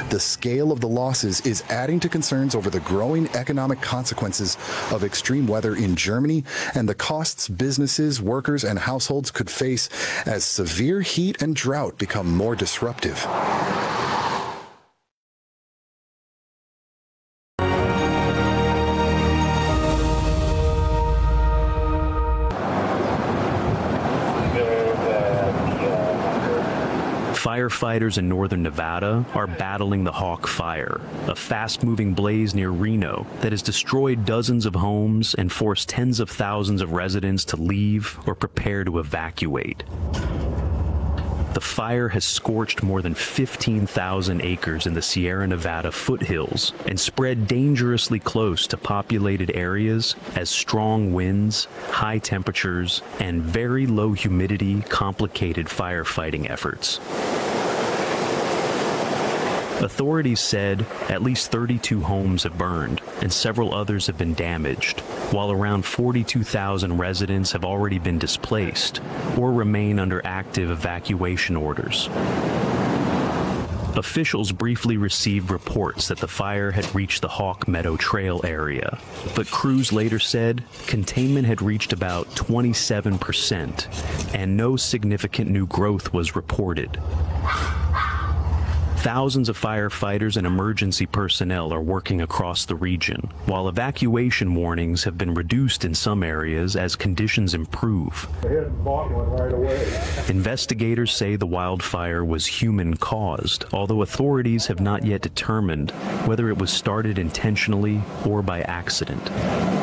The scale of the losses is adding to concerns over the growing economic consequences of extreme weather in Germany and the costs businesses, workers, and households could face as severe heat and drought become more disruptive. Firefighters in northern Nevada are battling the Hawk Fire, a fast-moving blaze near Reno that has destroyed dozens of homes and forced tens of thousands of residents to leave or prepare to evacuate. The fire has scorched more than 15,000 acres in the Sierra Nevada foothills and spread dangerously close to populated areas as strong winds, high temperatures, and very low humidity complicated firefighting efforts. Authorities said at least 32 homes have burned and several others have been damaged, while around 42,000 residents have already been displaced or remain under active evacuation orders. Officials briefly received reports that the fire had reached the Hawk Meadow Trail area, but crews later said containment had reached about 27% and no significant new growth was reported. Thousands of firefighters and emergency personnel are working across the region, while evacuation warnings have been reduced in some areas as conditions improve. They hadn't bought one right away. Investigators say the wildfire was human-caused, although authorities have not yet determined whether it was started intentionally or by accident.